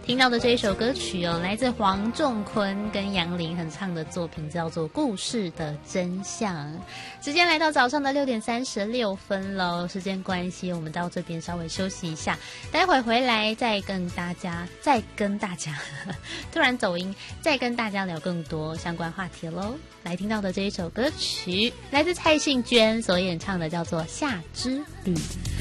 听到的这一首歌曲哦，来自黄仲坤跟杨林合唱的作品，叫做《故事的真相》。时间来到早上的6:36喽，时间关系，我们到这边稍微休息一下，待会回来再跟大家突然走音，再跟大家聊更多相关话题喽。来听到的这一首歌曲，来自蔡幸娟所演唱的，叫做《夏之旅》。